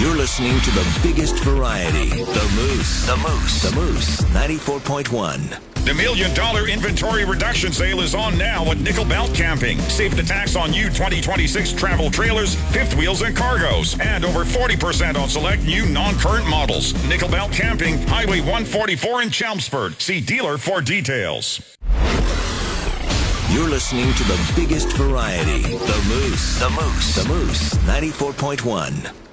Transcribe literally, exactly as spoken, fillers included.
You're listening to the biggest variety, The Moose. The Moose. The Moose, ninety-four point one. The Million Dollar Inventory Reduction Sale is on now at Nickel Belt Camping. Save the tax on new twenty twenty-six travel trailers, fifth wheels, and cargos. And over forty percent on select new non-current models. Nickel Belt Camping, Highway one forty-four in Chelmsford. See dealer for details. You're listening to the biggest variety, The Moose. The Moose. The Moose, ninety-four point one.